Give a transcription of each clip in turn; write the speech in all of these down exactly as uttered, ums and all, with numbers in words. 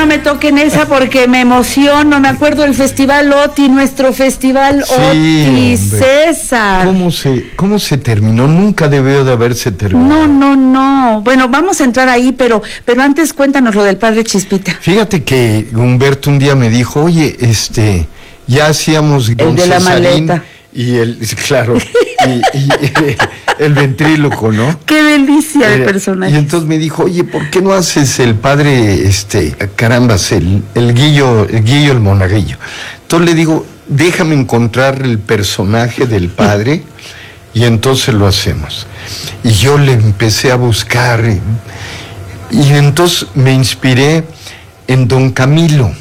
me toquen esa porque me emociono. Me acuerdo del Festival Oti, nuestro Festival Sí, Oti, hombre. César. ¿Cómo se, cómo se terminó? Nunca debió de haberse terminado. No, no, no. Bueno, vamos a entrar ahí, pero, pero antes cuéntanos lo del padre Chispita. Fíjate que Humberto un día me dijo, oye, este, ya hacíamos El de la Cesarín maleta. y el, claro, y, y, eh, el ventríloco, ¿no? Qué delicia de Eh, personaje. Y entonces me dijo, oye, ¿por qué no haces el padre, este, carambas, el, el Guillo, el Guillo, el monaguillo? Entonces le digo, déjame encontrar el personaje del padre y entonces lo hacemos. Y yo le empecé a buscar y, y entonces me inspiré en Don Camilo,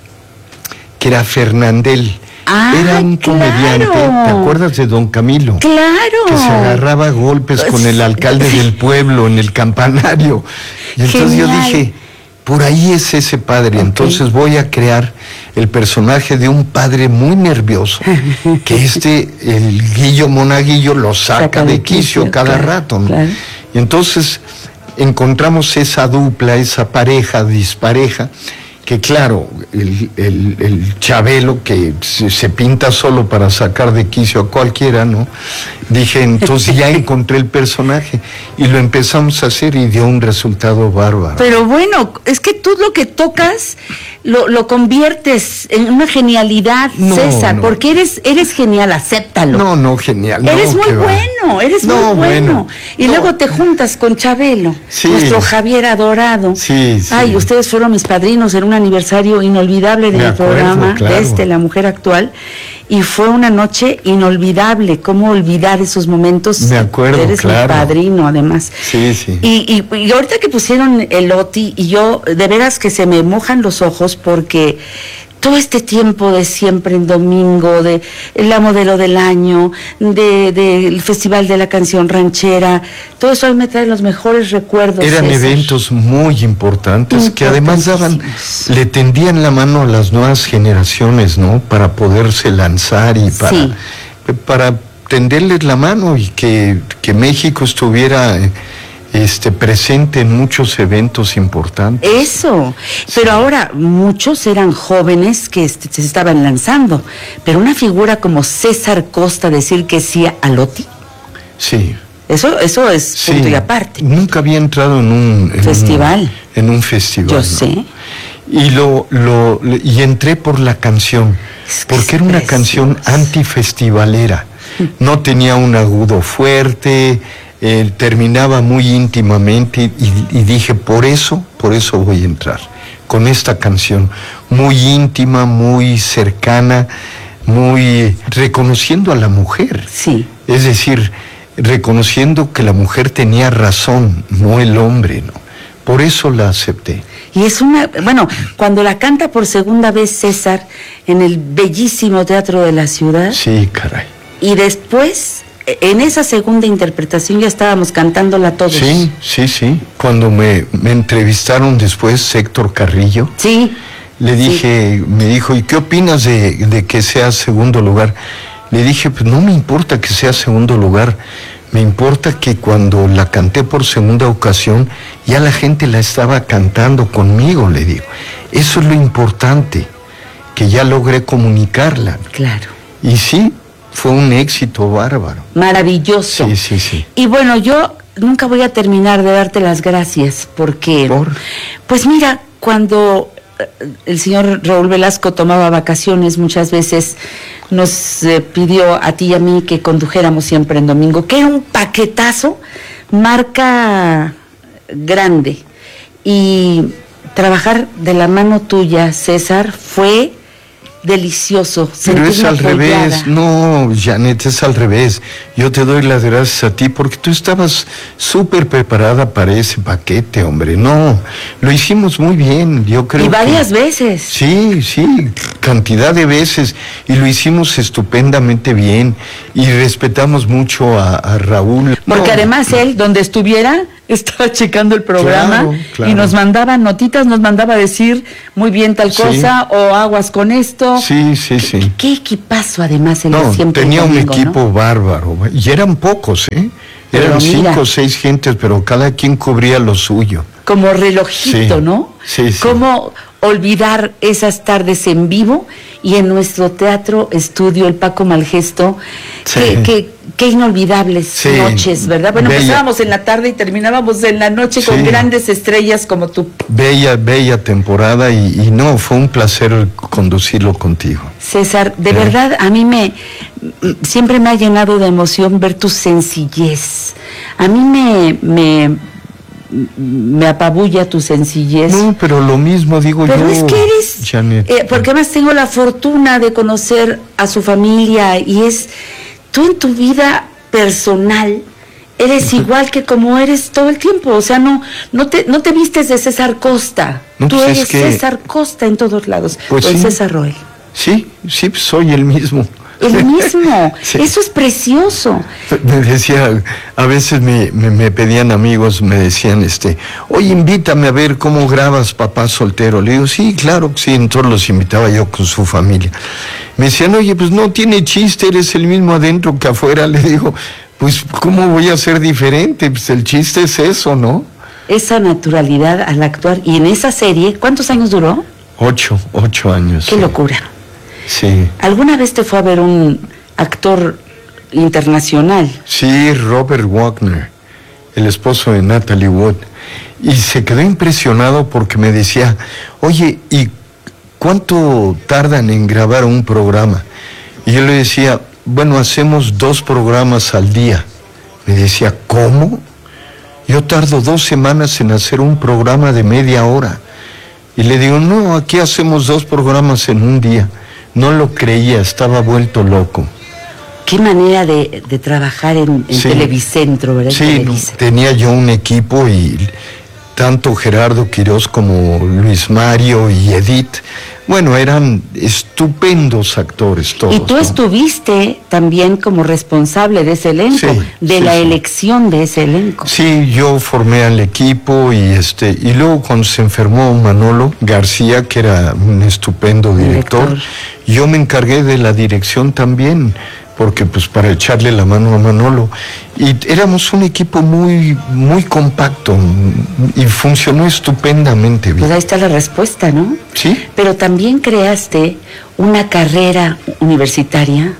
que era Fernandel. Ah, Era un claro. comediante, ¿te acuerdas de Don Camilo? Claro. Que se agarraba a golpes con el alcalde del pueblo en el campanario. Y entonces Genial. yo dije, por ahí es ese padre, Ok. entonces voy a crear el personaje de un padre muy nervioso, que este, el Guillo Monaguillo, lo saca, Saca de de quicio quicio, cada claro, rato, ¿no? claro. Y entonces encontramos esa dupla, esa pareja, dispareja, que claro, el, el, el Chabelo que se, se pinta solo para sacar de quicio a cualquiera, ¿no? Dije, entonces ya encontré el personaje y lo empezamos a hacer y dio un resultado bárbaro. Pero bueno, es que tú lo que tocas lo, lo conviertes en una genialidad, No, César, no. porque eres eres genial, acéptalo. No, no, genial. Eres no, muy qué va. bueno, eres No, muy bueno. bueno, Y no. luego te juntas con Chabelo, Sí. nuestro Javier adorado. Sí, sí. Ay, ustedes fueron mis padrinos en un aniversario inolvidable de Me mi acuerdo, programa, claro. de este, La Mujer Actual. Y fue una noche inolvidable. ¿Cómo olvidar esos momentos? Me acuerdo, Eres claro. mi padrino, además. Sí, sí. Y, y, y ahorita que pusieron el Oti, y yo, de veras que se me mojan los ojos porque todo este tiempo de Siempre en Domingo, de la modelo del año, de del Festival de la Canción Ranchera, todo eso a mí me trae los mejores recuerdos. Eran César. eventos muy importantes que además daban, Importantísimos. le tendían la mano a las nuevas generaciones, ¿no? Para poderse lanzar y para, Sí. para tenderles la mano y que, que México estuviera eh, este, presente en muchos eventos importantes. Eso, pero ahora muchos eran jóvenes que este, se estaban lanzando, pero una figura como César Costa decir que sí a Loti, Sí. eso eso es Sí. punto y aparte. Nunca había entrado en un en Festival. un- en un festival. Yo ¿no? sé. Y lo, lo y entré por la canción, Es que porque es era una canción preciosa. antifestivalera. No tenía un agudo fuerte, eh, terminaba muy íntimamente y, y dije, por eso, por eso voy a entrar con esta canción, muy íntima, muy cercana, muy reconociendo a la mujer. Sí. Es decir, reconociendo que la mujer tenía razón, no el hombre, ¿no? Por eso la acepté. Y es una, bueno, cuando la canta por segunda vez César en el bellísimo Teatro de la Ciudad, Sí, caray. y después, en esa segunda interpretación ya estábamos cantándola todos. Sí, sí, sí. Cuando me, me entrevistaron después Héctor Carrillo, Sí. le dije, me dijo, ¿y qué opinas de, de que sea segundo lugar? Le dije, pues no me importa que sea segundo lugar, me importa que cuando la canté por segunda ocasión, ya la gente la estaba cantando conmigo, le digo. Eso es lo importante, que ya logré comunicarla. Claro. Y sí, fue un éxito bárbaro. Maravilloso. Sí, sí, sí. Y bueno, yo nunca voy a terminar de darte las gracias porque, ¿Por? pues mira, cuando eh, el señor Raúl Velasco tomaba vacaciones, muchas veces nos eh, pidió a ti y a mí que condujéramos Siempre en Domingo, que era un paquetazo, marca grande. Y trabajar de la mano tuya, César, fue delicioso. Pero es sentirme al apoyada. revés, no, Janet, es al revés. Yo te doy las gracias a ti porque tú estabas súper preparada para ese paquete, hombre. No, lo hicimos muy bien, yo creo Y varias que... veces. Sí, sí, cantidad de veces, y lo hicimos estupendamente bien, y respetamos mucho a, a Raúl. Porque No, además él, donde estuviera, estaba checando el programa Claro, claro. y nos mandaba notitas, nos mandaba decir muy bien tal Sí. cosa o aguas con esto. Sí, sí, sí. Qué equipazo además el de No, Siempre en tenía un Domingo, equipo ¿no? bárbaro, y eran pocos, ¿eh? Pero Eran mira. cinco o seis gentes, pero cada quien cubría lo suyo. Como relojito, Sí, ¿no? sí, sí. Como olvidar esas tardes en vivo y en nuestro teatro estudio, el Paco Malgesto, Sí. qué, qué, qué inolvidables Sí, noches, ¿verdad? Bueno, bella. empezábamos en la tarde y terminábamos en la noche con Sí. grandes estrellas como tú. Bella, bella temporada y, y no, fue un placer conducirlo contigo. César, de Sí. verdad, a mí me siempre me ha llenado de emoción ver tu sencillez. A mí me, me, me apabulla tu sencillez. No, pero lo mismo digo Pero yo. es que eres, Janet. eh, porque además tengo la fortuna de conocer a su familia y es, tú en tu vida personal eres igual que como eres todo el tiempo, o sea, no no te no te vistes de César Costa, No, tú pues es eres que- César Costa en todos lados, Pues o el sí. César Roel. Sí, sí, soy el mismo. El mismo, Sí. eso es precioso. Me decía, a veces me, me, me pedían amigos, me decían, este, oye, invítame a ver cómo grabas Papá Soltero. Le digo, sí, claro, sí, entonces los invitaba yo con su familia. Me decían, oye, pues no tiene chiste, eres el mismo adentro que afuera. Le digo, pues, ¿cómo voy a ser diferente? Pues el chiste es eso, ¿no? Esa naturalidad al actuar, y en esa serie, ¿cuántos años duró? Ocho, ocho años. Qué sí. locura. Sí. ¿Alguna vez te fue a ver un actor internacional? Sí, Robert Wagner, el esposo de Natalie Wood, y se quedó impresionado porque me decía, oye, ¿y cuánto tardan en grabar un programa? Y yo le decía, bueno, hacemos dos programas al día. Me decía, ¿cómo? Yo tardo dos semanas en hacer un programa de media hora. Y le digo, no, aquí hacemos dos programas en un día. No lo creía, estaba vuelto loco. Qué manera de, de trabajar en, en Sí. Televicentro, ¿verdad? En Sí, Televisa. tenía yo un equipo y tanto Gerardo Quirós como Luis Mario y Edith, bueno, eran estupendos actores todos. Y tú ¿no? estuviste también como responsable de ese elenco, Sí, de sí, la sí. elección de ese elenco. Sí, yo formé al equipo y este y luego cuando se enfermó Manolo García, que era un estupendo director, Director. yo me encargué de la dirección también, porque pues para echarle la mano a Manolo, y éramos un equipo muy muy compacto y funcionó estupendamente Pues bien. ahí está la respuesta, ¿no? Sí, Pero también creaste una carrera universitaria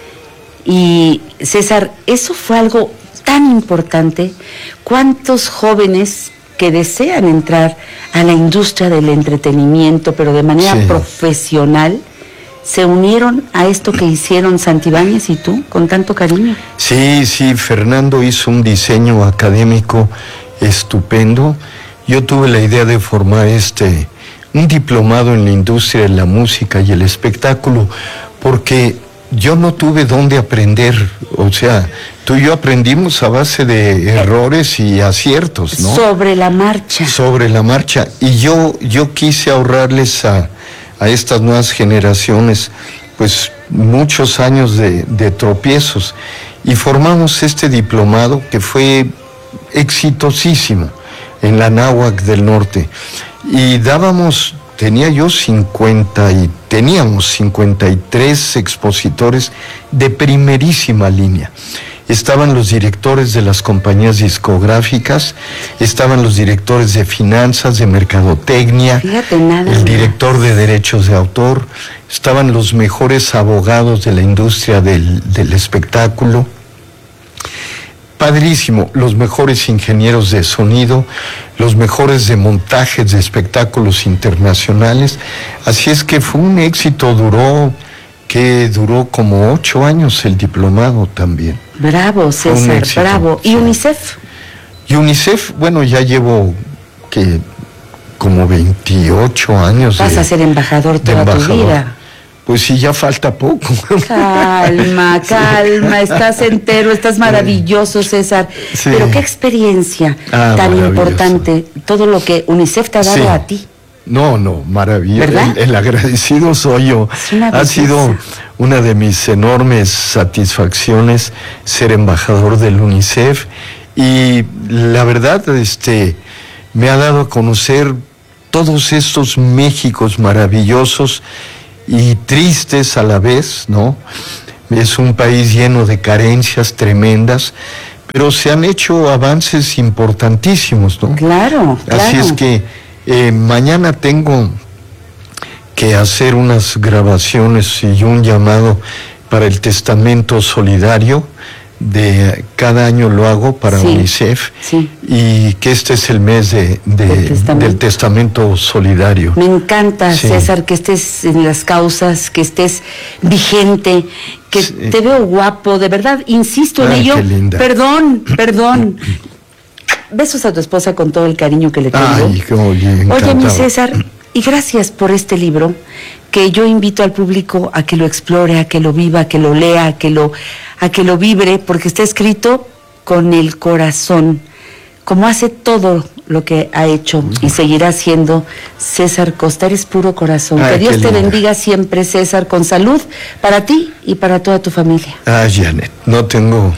y, César, eso fue algo tan importante. ¿Cuántos jóvenes que desean entrar a la industria del entretenimiento, pero de manera Sí. profesional, se unieron a esto que hicieron Santibáñez y tú con tanto cariño? sí, sí, Fernando hizo un diseño académico estupendo. Yo tuve la idea de formar este un diplomado en la industria de la música y el espectáculo, porque yo no tuve dónde aprender, o sea, tú y yo aprendimos a base de errores y aciertos, ¿no? Sobre la marcha. Sobre la marcha, y yo yo quise ahorrarles a, a estas nuevas generaciones pues muchos años de, de tropiezos, y formamos este diplomado que fue exitosísimo en la Anáhuac del Norte, y dábamos, tenía yo cincuenta y teníamos cincuenta y tres expositores de primerísima línea. Estaban los directores de las compañías discográficas, estaban los directores de finanzas, de mercadotecnia, Fíjate nada el más. director de derechos de autor, estaban los mejores abogados de la industria del, del espectáculo. Padrísimo, los mejores ingenieros de sonido, los mejores de montajes de espectáculos internacionales. Así es que fue un éxito, duró, que duró como ocho años el diplomado también. Bravo, un César, éxito, bravo. ¿Y sí. UNICEF? Y UNICEF, bueno, ya llevo que como veintiocho años. Vas de- a ser embajador de toda tu embajador. vida. Pues sí, ya falta poco. Calma, calma, estás entero, estás maravilloso, César. Sí. Pero qué experiencia Ah, tan maravilloso. importante, todo lo que UNICEF te ha dado Sí. a ti. No, no, maravilloso. ¿Verdad? El, el agradecido soy yo. Es una Ha belleza. sido una de mis enormes satisfacciones ser embajador del UNICEF, y la verdad, este, me ha dado a conocer todos estos Méxicos maravillosos y tristes a la vez, ¿no? Es un país lleno de carencias tremendas, pero se han hecho avances importantísimos, ¿no? Claro, claro. Así es que eh, mañana tengo que hacer unas grabaciones y un llamado para el testamento solidario. De cada año lo hago para sí, UNICEF sí. Y que este es el mes de, de testamento. del testamento solidario. Me encanta, sí. César, que estés en las causas, que estés vigente, que sí. Te veo guapo, de verdad, insisto en Ay, ello. Qué linda. Perdón, perdón. Besos a tu esposa con todo el cariño que le tengo. Ay, cómo bien, Oye, mi César, y gracias por este libro, que yo invito al público a que lo explore, a que lo viva, a que lo lea, a que lo, a que lo vibre, porque está escrito con el corazón, como hace todo lo que ha hecho y seguirá haciendo César Costa. Eres puro corazón. Ay, que Dios te bendiga siempre, César, con salud para ti y para toda tu familia. Ah, Janet, no tengo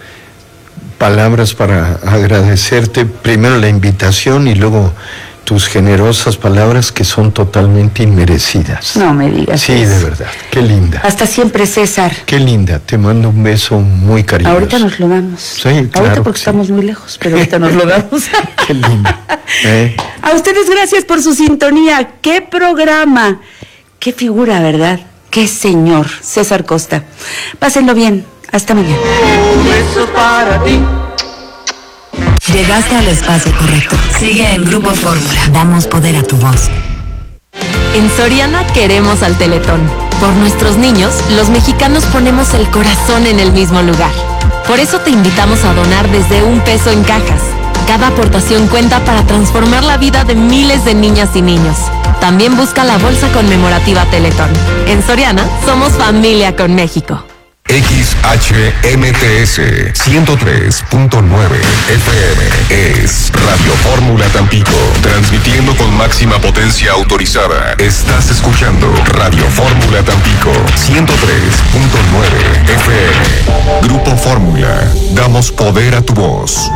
palabras para agradecerte. Primero la invitación y luego tus generosas palabras, que son totalmente inmerecidas. No me digas Sí, eso. de verdad. Qué linda. Hasta siempre, César. Qué linda. Te mando un beso muy cariñoso. Ahorita nos lo damos. Sí, claro. Ahorita porque sí. estamos muy lejos, pero ahorita nos lo damos. Qué linda. ¿Eh? A ustedes gracias por su sintonía. ¡Qué programa! ¡Qué figura, verdad! ¡Qué señor! César Costa. Pásenlo bien. Hasta mañana. Un beso para ti. Llegaste al espacio correcto. Sigue en Grupo Fórmula. Damos poder a tu voz. En Soriana queremos al Teletón. Por nuestros niños, los mexicanos ponemos el corazón en el mismo lugar. Por eso te invitamos a donar desde un peso en cajas. Cada aportación cuenta para transformar la vida de miles de niñas y niños. También busca la bolsa conmemorativa Teletón. En Soriana, somos familia con México. X H M T S ciento tres punto nueve F M es Radio Fórmula Tampico, transmitiendo con máxima potencia autorizada. Estás escuchando Radio Fórmula Tampico ciento tres punto nueve F M. Grupo Fórmula, damos poder a tu voz.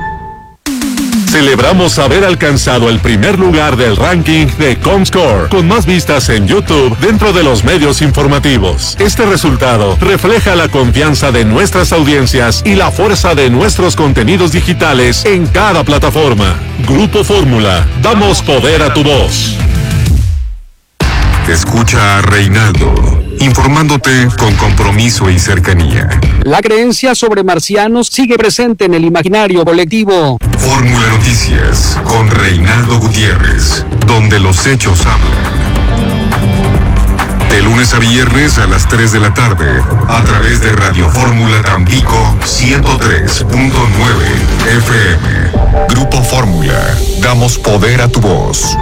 Celebramos haber alcanzado el primer lugar del ranking de Comscore, con más vistas en YouTube dentro de los medios informativos. Este resultado refleja la confianza de nuestras audiencias y la fuerza de nuestros contenidos digitales en cada plataforma. Grupo Fórmula, damos poder a tu voz. Escucha a Reinaldo, informándote con compromiso y cercanía. La creencia sobre marcianos sigue presente en el imaginario colectivo. Fórmula Noticias con Reinaldo Gutiérrez, donde los hechos hablan. De lunes a viernes a las tres de la tarde, a través de Radio Fórmula Tampico ciento tres punto nueve F M. Grupo Fórmula, damos poder a tu voz.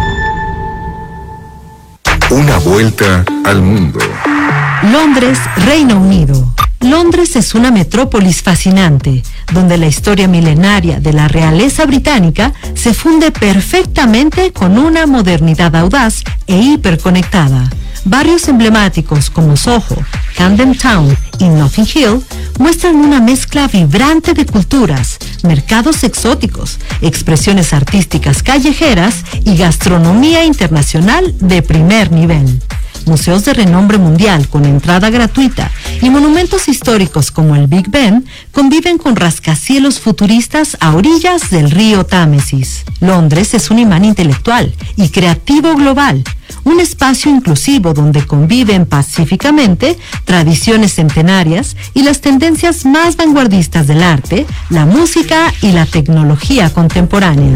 Una vuelta al mundo. Londres, Reino Unido. Londres es una metrópolis fascinante, donde la historia milenaria de la realeza británica se funde perfectamente con una modernidad audaz e hiperconectada. Barrios emblemáticos como Soho, Camden Town y Notting Hill muestran una mezcla vibrante de culturas, mercados exóticos, expresiones artísticas callejeras y gastronomía internacional de primer nivel. Museos de renombre mundial con entrada gratuita y monumentos históricos como el Big Ben conviven con rascacielos futuristas a orillas del río Támesis. Londres es un imán intelectual y creativo global, un espacio inclusivo donde conviven pacíficamente tradiciones centenarias y las tendencias más vanguardistas del arte, la música y la tecnología contemporánea.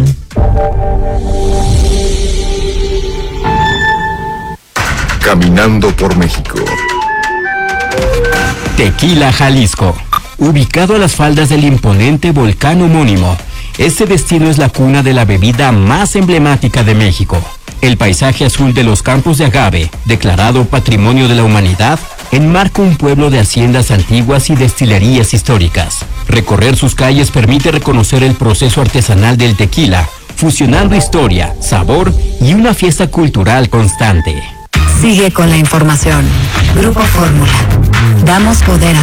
Caminando por México. Tequila, Jalisco. Ubicado a las faldas del imponente volcán homónimo, este destino es la cuna de la bebida más emblemática de México. El paisaje azul de los campos de agave, declarado Patrimonio de la Humanidad, enmarca un pueblo de haciendas antiguas y destilerías históricas. Recorrer sus calles permite reconocer el proceso artesanal del tequila, fusionando historia, sabor y una fiesta cultural constante. Sigue con la información. Grupo Fórmula. Damos poder a